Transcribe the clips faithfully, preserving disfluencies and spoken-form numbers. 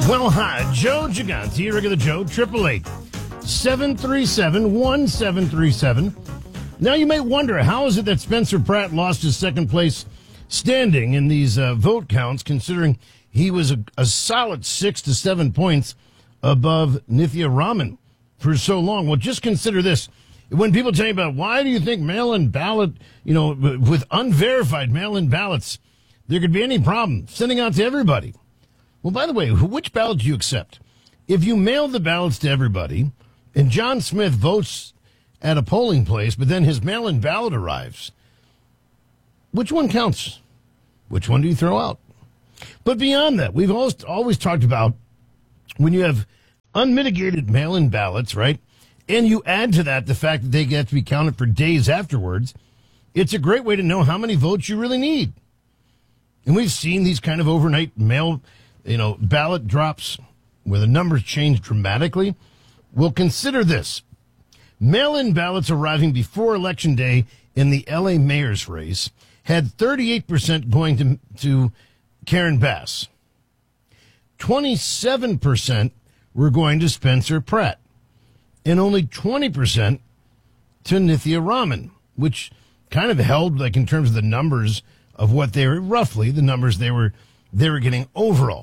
Well, hi, Joe Gigante, regular Joe, triple eight seven three seven one seven three seven. Now, you may wonder, how is it that Spencer Pratt lost his second place standing in these uh, vote counts, considering he was a, a solid six to seven points above Nithya Raman for so long? Well, just consider this. When people tell you about why do you think mail-in ballot, you know, with unverified mail-in ballots, there could be any problem sending out to everybody. Well, by the way, which ballot do you accept? If you mail the ballots to everybody and John Smith votes at a polling place, but then his mail-in ballot arrives, which one counts? Which one do you throw out? But beyond that, we've always, always talked about when you have unmitigated mail-in ballots, right? And you add to that the fact that they get to be counted for days afterwards, it's a great way to know how many votes you really need. And we've seen these kind of overnight mail, you know, ballot drops where the numbers change dramatically. Well, consider this. Mail-in ballots arriving before Election Day in the L A mayor's race had thirty-eight percent going to, to Karen Bass. twenty-seven percent were going to Spencer Pratt. And only twenty percent to Nithya Raman, which kind of held, like, in terms of the numbers of what they were, roughly the numbers they were they were getting overall.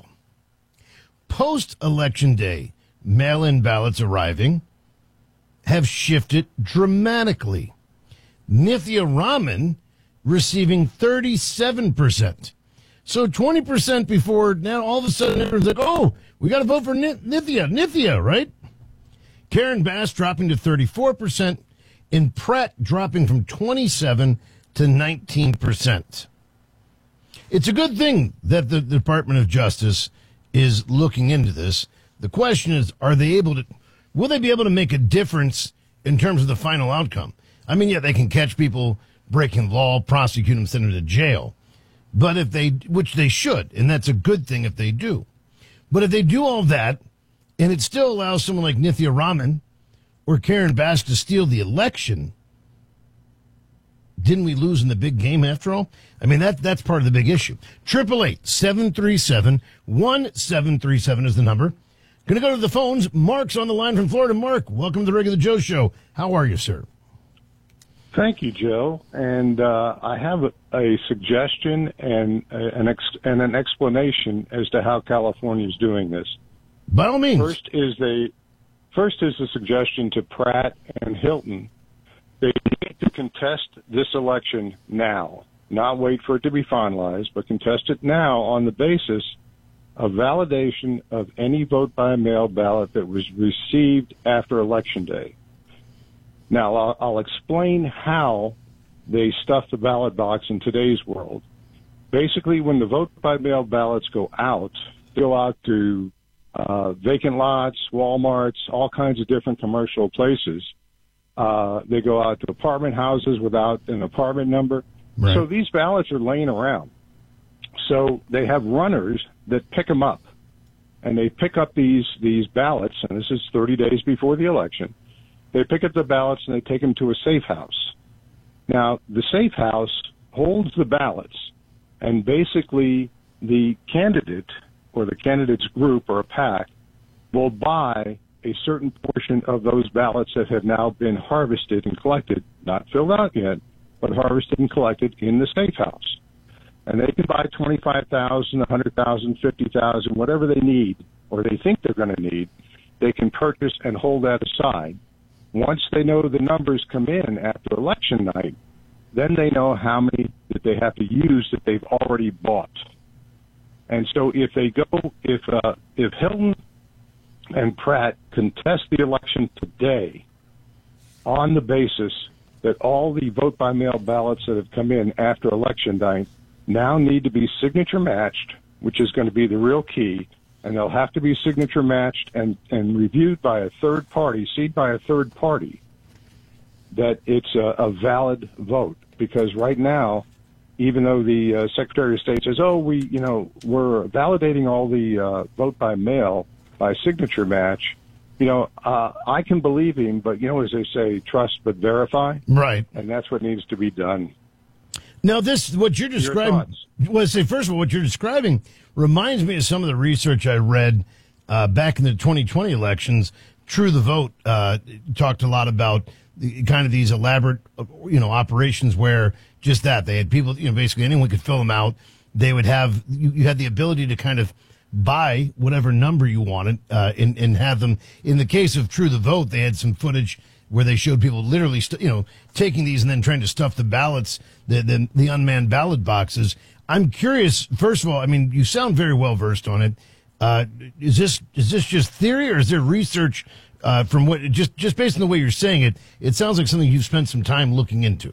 Post-Election Day, mail-in ballots arriving have shifted dramatically. Nithya Raman receiving thirty-seven percent. So twenty percent before, now all of a sudden everyone's like, oh, we got to vote for Nithya, Nithya, right? Karen Bass dropping to thirty-four percent, and Pratt dropping from twenty-seven to nineteen percent. It's a good thing that the Department of Justice is looking into this. The question is, are they able to, will they be able to make a difference in terms of the final outcome? I mean, yeah, they can catch people breaking law, prosecute them, send them to jail. But if they, which they should, and that's a good thing if they do. But if they do all that, and it still allows someone like Nithya Raman or Karen Bass to steal the election, didn't we lose in the big game after all? I mean, that that's part of the big issue. eight eight eight, seven three seven, one seven three seven is the number. Going to go to the phones. Mark's on the line from Florida. Mark, welcome to the Regular Joe Show. How are you, sir? Thank you, Joe. And uh, I have a, a suggestion and, uh, an ex- and an explanation as to how California is doing this. By all means. First is they, first is a suggestion to Pratt and Hilton. They need to contest this election now, not wait for it to be finalized, but contest it now on the basis of validation of any vote by mail ballot that was received after Election Day. Now, I'll, I'll explain how they stuff the ballot box in today's world. Basically, when the vote by mail ballots go out, go out to uh, vacant lots, Walmarts, all kinds of different commercial places. Uh, they go out to apartment houses without an apartment number. Right. So these ballots are laying around. So they have runners that pick them up, and they pick up these these ballots, and this is thirty days before the election. They pick up the ballots and they take them to a safe house. Now, the safe house holds the ballots, and basically the candidate or the candidate's group or a PAC will buy a certain portion of those ballots that have now been harvested and collected, not filled out yet, but harvested and collected in the safe house. And they can buy twenty-five thousand, one hundred thousand, fifty thousand, whatever they need or they think they're going to need. They can purchase and hold that aside. Once they know the numbers come in after election night, then they know how many that they have to use that they've already bought. And so if they go, if uh, if Hilton and Pratt contest the election today on the basis that all the vote-by-mail ballots that have come in after election night now need to be signature matched, which is going to be the real key, and they'll have to be signature matched and, and reviewed by a third party, seen by a third party, that it's a, a valid vote. Because right now, even though the uh, Secretary of State says, oh, we, you know, we're validating all the uh, vote by mail by signature match, you know, uh, I can believe him, but, you know, as they say, trust but verify. Right. And that's what needs to be done. Now, this, what you're describing, Your well, say, first of all, what you're describing reminds me of some of the research I read uh, back in the twenty twenty elections, True the Vote uh, talked a lot about the, kind of these elaborate, you know, operations where just that they had people, you know, basically anyone could fill them out. They would have you, you had the ability to kind of buy whatever number you wanted uh, and, and have them. In the case of True the Vote, they had some footage where they showed people literally, st- you know, taking these and then trying to stuff the ballots, the, the the unmanned ballot boxes. I'm curious. First of all, I mean, you sound very well versed on it. Uh, is this is this just theory, or is there research uh, from what just just based on the way you're saying it? It sounds like something you've spent some time looking into.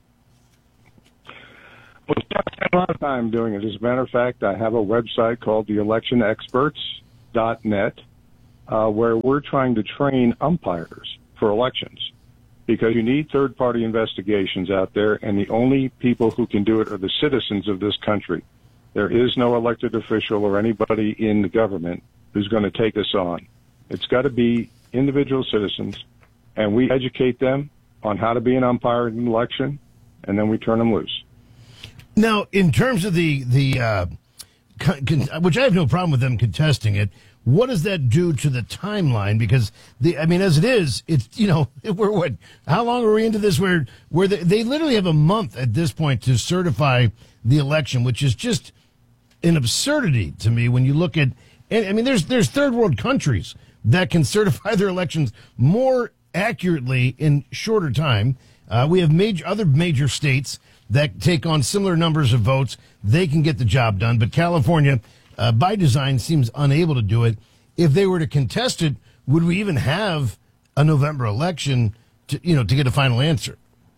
Well, I spent a lot of time doing it. As a matter of fact, I have a website called the election experts dot net uh, where we're trying to train umpires for elections, because you need third-party investigations out there, and the only people who can do it are the citizens of this country. There is no elected official or anybody in the government who's going to take us on. It's got to be individual citizens, and we educate them on how to be an umpire in an election, and then we turn them loose. Now, in terms of the, the uh, con- con- which I have no problem with them contesting it, what does that do to the timeline? Because the, I mean, as it is, it's, you know, we're what, how long are we into this where, where they, they literally have a month at this point to certify the election, which is just an absurdity to me when you look at, and I mean, there's, there's third world countries that can certify their elections more accurately in shorter time. Uh, we have major, other major states that take on similar numbers of votes. They can get the job done, but California, Uh, by design, seems unable to do it. If they were to contest it, would we even have a November election to, you know, to get a final answer?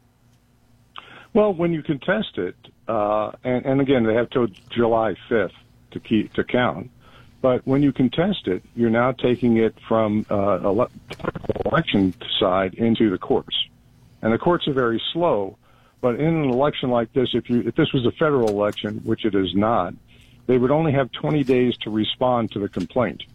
Well, when you contest it, uh, and, and again, they have till July fifth to keep to count. But when you contest it, you're now taking it from uh, ele- election side into the courts, and the courts are very slow. But in an election like this, if you if this was a federal election, which it is not, they would only have twenty days to respond to the complaint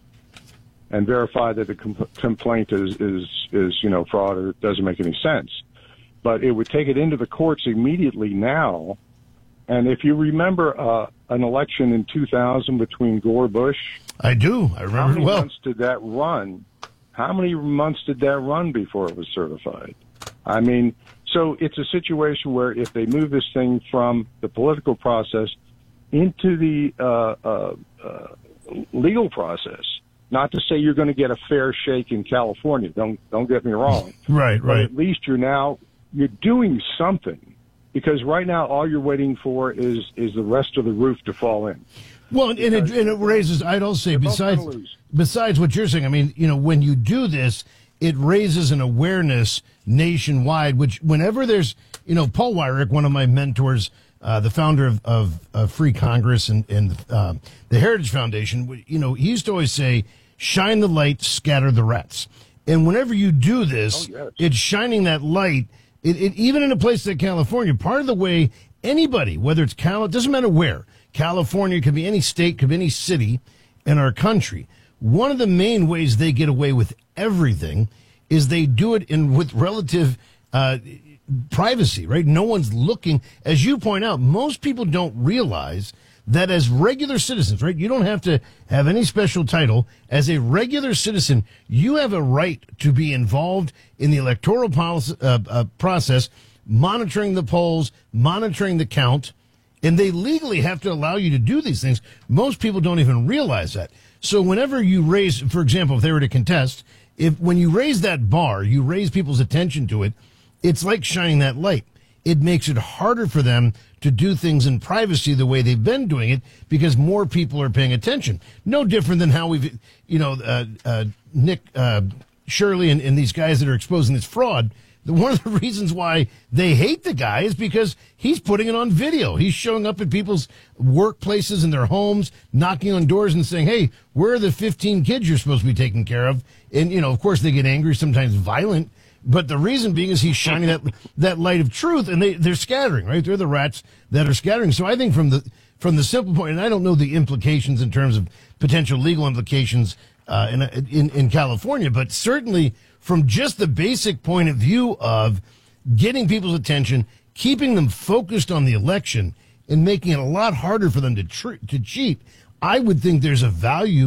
and verify that the com- complaint is, is, is, you know, fraud or doesn't make any sense. But it would take it into the courts immediately now. And if you remember uh, an election in two thousand between Gore Bush. I do. I remember How many it well. months did that run? How many months did that run before it was certified? I mean, so it's a situation where if they move this thing from the political process into the uh, uh, uh, legal process. Not to say you're going to get a fair shake in California. Don't don't get me wrong. Right, right. But at least you're now you're doing something, because right now all you're waiting for is is the rest of the roof to fall in. Well, and it, and it raises. I'd also say besides besides what you're saying. I mean, you know, when you do this, it raises an awareness nationwide. Which whenever there's, you know, Paul Weyrich, one of my mentors. Uh, the founder of, of, of Free Congress and, and uh, the Heritage Foundation, you know, he used to always say, shine the light, scatter the rats. And whenever you do this, oh, yes. It's shining that light. It, it, even in a place like California, part of the way anybody, whether it's Cal, it doesn't matter where, California, could be any state, could be any city in our country. One of the main ways they get away with everything is they do it in with relative uh privacy, right? No one's looking. As you point out, most people don't realize that as regular citizens, right? You don't have to have any special title. As a regular citizen, you have a right to be involved in the electoral policy, uh, uh, process, monitoring the polls, monitoring the count, and they legally have to allow you to do these things. Most people don't even realize that. So whenever you raise, for example, if they were to contest, if when you raise that bar, you raise people's attention to it, it's like shining that light. It makes it harder for them to do things in privacy the way they've been doing it, because more people are paying attention. No different than how we've, you know, uh, uh, Nick uh, Shirley and, and these guys that are exposing this fraud. One of the reasons why they hate the guy is because he's putting it on video. He's showing up at people's workplaces and their homes, knocking on doors and saying, hey, where are the fifteen kids you're supposed to be taking care of? And, you know, of course they get angry, sometimes violent. But the reason being is he's shining that that light of truth, and they, they're scattering, right? They're the rats that are scattering. So I think from the from the simple point, and I don't know the implications in terms of potential legal implications uh, in, in in California, but certainly from just the basic point of view of getting people's attention, keeping them focused on the election, and making it a lot harder for them to tr- to cheat, I would think there's a value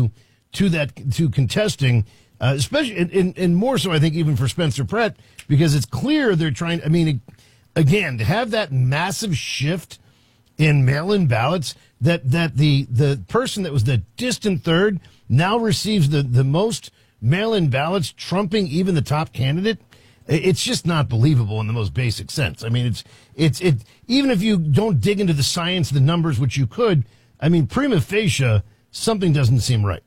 to that to contesting, uh, especially and, and, and more so, I think, even for Spencer Pratt, because it's clear they're trying. I mean, again, to have that massive shift in mail-in ballots, that that the the person that was the distant third now receives the the most mail-in ballots, trumping even the top candidate. It's just not believable in the most basic sense. I mean, it's it's it. Even if you don't dig into the science, the numbers, which you could, I mean, prima facie, something doesn't seem right.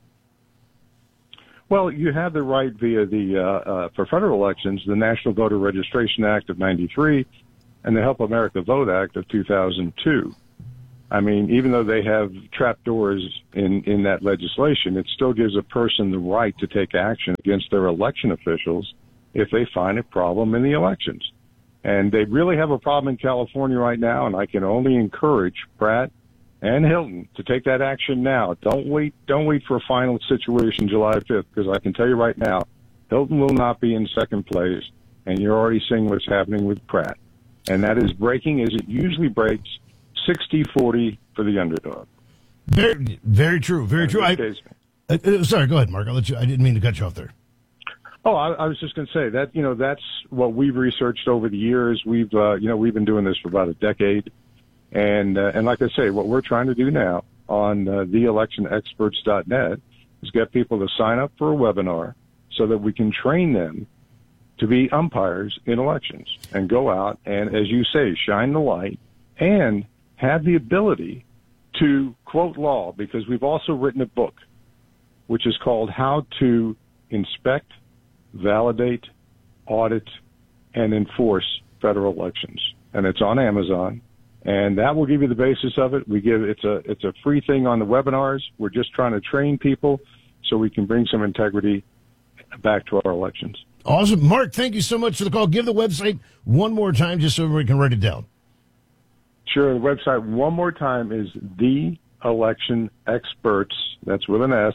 Well, you have the right via the uh, uh, for federal elections, the National Voter Registration Act of ninety-three and the Help America Vote Act of two thousand two. I mean, even though they have trapdoors in, in that legislation, it still gives a person the right to take action against their election officials if they find a problem in the elections. And they really have a problem in California right now, and I can only encourage Pratt and Hilton to take that action now. Don't wait, don't wait for a final situation July fifth, because I can tell you right now, Hilton will not be in second place, and you're already seeing what's happening with Pratt. And that is breaking, as it usually breaks, sixty forty for the underdog. Very, very true, very true. I, uh, uh, sorry, go ahead, Mark. I'll let you. I didn't mean to cut you off there. Oh, I, I was just going to say that, you know, that's what we've researched over the years. We've, uh, you know, we've been doing this for about a decade. And, uh, and like I say, what we're trying to do now on uh, the election experts dot net is get people to sign up for a webinar so that we can train them to be umpires in elections and go out and, as you say, shine the light and have the ability to quote law, because we've also written a book which is called How to Inspect, Validate, Audit, and Enforce Federal Elections. And it's on Amazon. And that will give you the basis of it. We give it's a it's a free thing on the webinars. We're just trying to train people so we can bring some integrity back to our elections. Awesome. Mark, thank you so much for the call. Give the website one more time just so everybody can write it down. Sure. The website one more time is The Election Experts, that's with an S,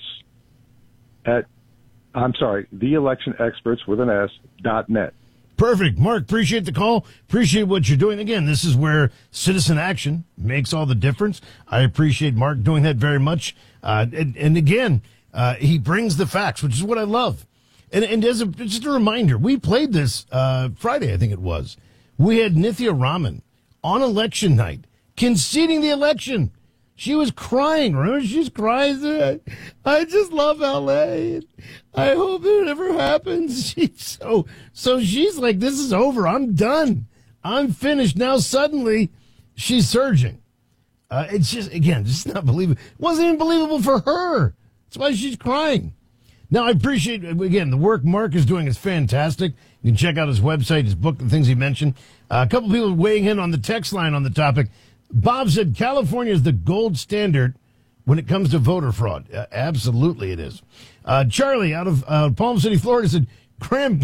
at, I'm sorry, The Election Experts with an S, dot net. Perfect. Mark, appreciate the call. Appreciate what you're doing. Again, this is where citizen action makes all the difference. I appreciate Mark doing that very much. Uh, and, and again, uh, he brings the facts, which is what I love. And, and as a, just a reminder, we played this uh, Friday, I think it was. We had Nithya Raman on election night conceding the election. She was crying. Remember, she's crying. I just love L A. I hope it never happens. She's so, so she's like, this is over. I'm done. I'm finished. Now suddenly she's surging. Uh, it's just, again, just not believable. It wasn't even believable for her. That's why she's crying. Now, I appreciate, again, the work Mark is doing is fantastic. You can check out his website, his book, the things he mentioned. Uh, a couple people weighing in on the text line on the topic. Bob said California is the gold standard when it comes to voter fraud. Uh, absolutely it is. Uh, Charlie out of uh, Palm City, Florida said, Graham,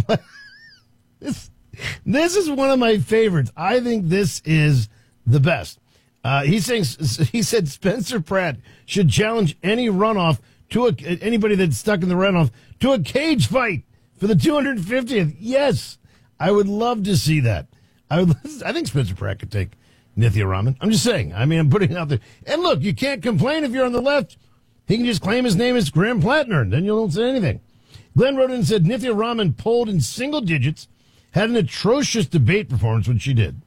this, this is one of my favorites. I think this is the best. Uh, he's saying, he said Spencer Pratt should challenge any runoff to a, anybody that's stuck in the runoff to a cage fight for the two hundred fiftieth. Yes, I would love to see that. I would. I think Spencer Pratt could take Nithya Raman. I'm just saying. I mean, I'm putting it out there. And look, you can't complain if you're on the left. He can just claim his name is Graham Plattner, and then you don't say anything. Glenn wrote in and said Nithya Raman polled in single digits, had an atrocious debate performance when she did.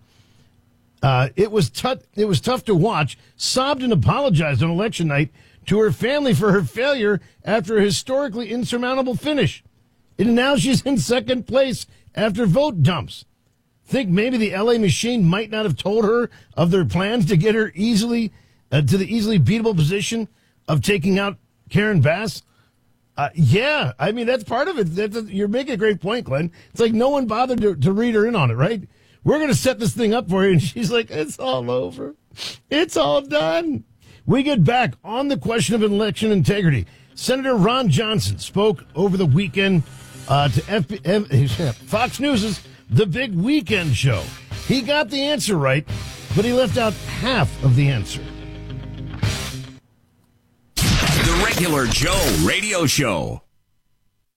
Uh, it was tough. It was tough to watch. Sobbed and apologized on election night to her family for her failure after a historically insurmountable finish. And now she's in second place after vote dumps. Think maybe the L A machine might not have told her of their plans to get her easily uh, to the easily beatable position of taking out Karen Bass. Uh, yeah, I mean, that's part of it. That's a, you're making a great point, Glenn. It's like no one bothered to, to read her in on it, right? We're going to set this thing up for you. And she's like, it's all over. It's all done. We get back on the question of election integrity. Senator Ron Johnson spoke over the weekend uh, to F B, F, Fox News' The Big Weekend Show. He got the answer right, but he left out half of the answer. The Regular Joe Radio Show.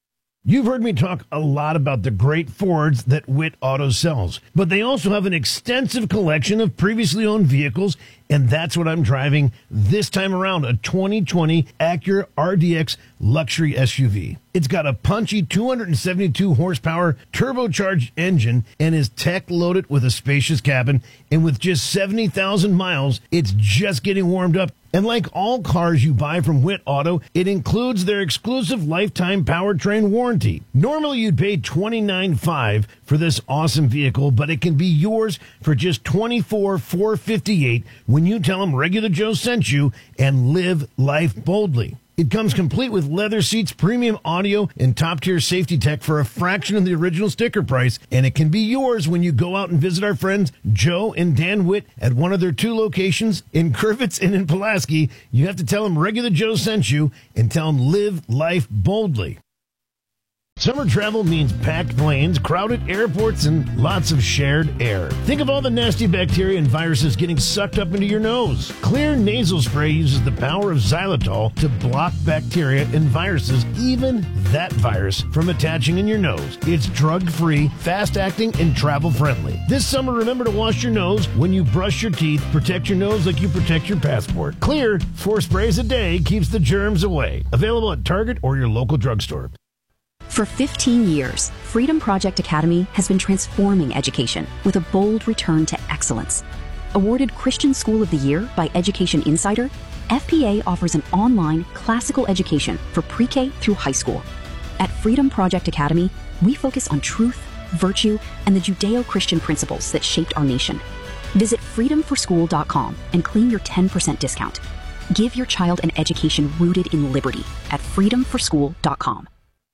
You've heard me talk a lot about the great Fords that Witt Auto sells, but they also have an extensive collection of previously owned vehicles, and that's what I'm driving this time around, a twenty twenty Acura R D X luxury S U V. It's got a punchy two hundred seventy-two horsepower turbocharged engine and is tech loaded with a spacious cabin, and with just seventy thousand miles, it's just getting warmed up. And like all cars you buy from Witt Auto, it includes their exclusive lifetime powertrain warranty. Normally you'd pay twenty-nine thousand five hundred dollars for this awesome vehicle, but it can be yours for just twenty-four thousand four hundred fifty-eight dollars when you tell them Regular Joe sent you and live life boldly. It comes complete with leather seats, premium audio, and top-tier safety tech for a fraction of the original sticker price, and it can be yours when you go out and visit our friends Joe and Dan Witt at one of their two locations in Kervitz and in Pulaski. You have to tell them Regular Joe sent you and tell them live life boldly. Summer travel means packed planes, crowded airports, and lots of shared air. Think of all the nasty bacteria and viruses getting sucked up into your nose. Clear nasal spray uses the power of xylitol to block bacteria and viruses, even that virus, from attaching in your nose. It's drug-free, fast-acting, and travel-friendly. This summer, remember to wash your nose when you brush your teeth. Protect your nose like you protect your passport. Clear, four sprays a day keeps the germs away. Available at Target or your local drugstore. For fifteen years, Freedom Project Academy has been transforming education with a bold return to excellence. Awarded Christian School of the Year by Education Insider, F P A offers an online classical education for pre-K through high school. At Freedom Project Academy, we focus on truth, virtue, and the Judeo-Christian principles that shaped our nation. Visit freedom for school dot com and claim your ten percent discount. Give your child an education rooted in liberty at freedom for school dot com.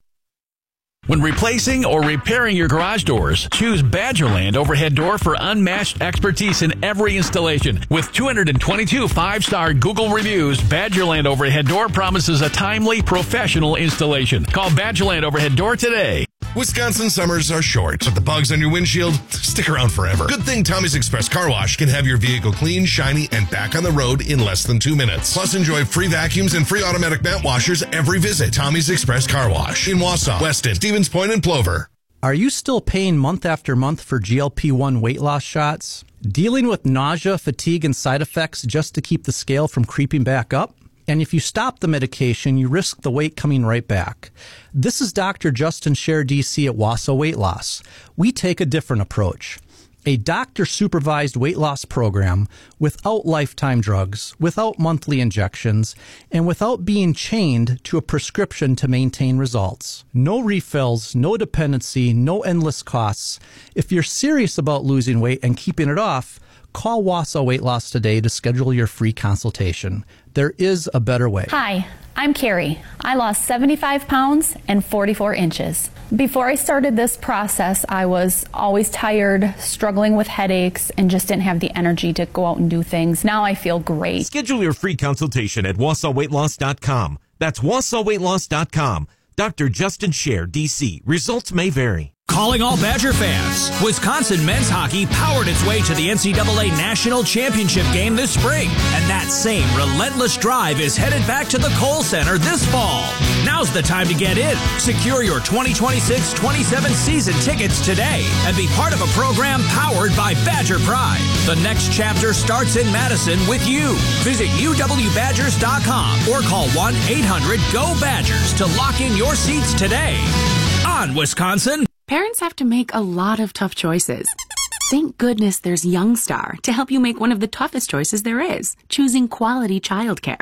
When replacing or repairing your garage doors, choose Badgerland Overhead Door for unmatched expertise in every installation. With two hundred twenty-two five-star Google reviews, Badgerland Overhead Door promises a timely, professional installation. Call Badgerland Overhead Door today. Wisconsin summers are short, but the bugs on your windshield stick around forever. Good thing Tommy's Express Car Wash can have your vehicle clean, shiny, and back on the road in less than two minutes. Plus, enjoy free vacuums and free automatic mat washers every visit. Tommy's Express Car Wash in Wausau, Weston, Stevens Point, and Plover. Are you still paying month after month for G L P one weight loss shots? Dealing with nausea, fatigue, and side effects just to keep the scale from creeping back up? And if you stop the medication, you risk the weight coming right back. This is Doctor Justin Scher, D C at Wausau Weight Loss. We take a different approach. A doctor-supervised weight loss program without lifetime drugs, without monthly injections, and without being chained to a prescription to maintain results. No refills, no dependency, no endless costs. If you're serious about losing weight and keeping it off, call Wausau Weight Loss today to schedule your free consultation. There is a better way. Hi, I'm Carrie. I lost seventy-five pounds and forty-four inches. Before I started this process, I was always tired, struggling with headaches, and just didn't have the energy to go out and do things. Now I feel great. Schedule your free consultation at Wausau Weight Loss dot com. That's Wausau Weight Loss dot com. Doctor Justin Scher, D C. Results may vary. Calling all Badger fans. Wisconsin men's hockey powered its way to the N C double A National Championship game this spring. And that same relentless drive is headed back to the Kohl Center this fall. Now's the time to get in. Secure your twenty twenty-six twenty-seven season tickets today and be part of a program powered by Badger Pride. The next chapter starts in Madison with you. Visit U W Badgers dot com or call one eight hundred G O Badgers to lock in your seats today. On Wisconsin. Parents have to make a lot of tough choices. Thank goodness there's Youngstar to help you make one of the toughest choices there is, choosing quality childcare.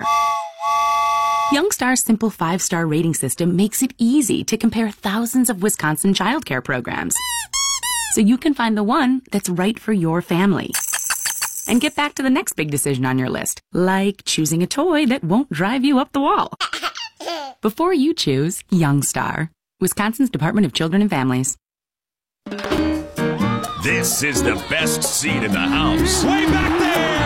Youngstar's simple five-star rating system makes it easy to compare thousands of Wisconsin childcare programs, so you can find the one that's right for your family. And get back to the next big decision on your list, like choosing a toy that won't drive you up the wall. Before you choose Youngstar, Wisconsin's Department of Children and Families. This is the best seat in the house. Way back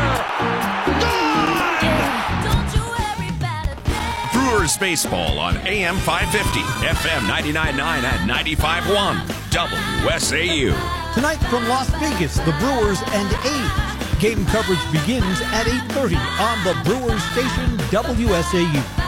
there! Brewers Baseball on A M five fifty, F M ninety-nine point nine and ninety-five point one, W S A U. Tonight from Las Vegas, the Brewers and A's. Game coverage begins at eight thirty on the Brewers station, W S A U.